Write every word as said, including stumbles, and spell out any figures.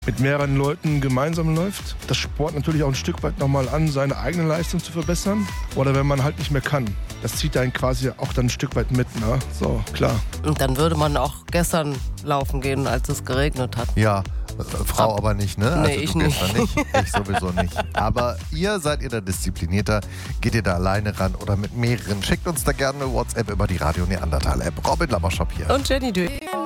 mit mehreren Leuten gemeinsam läuft. Das spornt natürlich auch ein Stück weit nochmal an, seine eigene Leistung zu verbessern. Oder wenn man halt nicht mehr kann. Das zieht einen quasi auch dann ein Stück weit mit, ne? So, klar. Und dann würde man auch gestern laufen gehen, als es geregnet hat. Ja, äh, Frau aber nicht, ne? Also Nee, ich du gestern nicht. nicht. Ich sowieso nicht. Aber ihr seid ihr da disziplinierter? Geht ihr da alleine ran oder mit mehreren? Schickt uns da gerne eine WhatsApp über die Radio Neandertal App. Robin Labershop hier. Und Jenny Dö.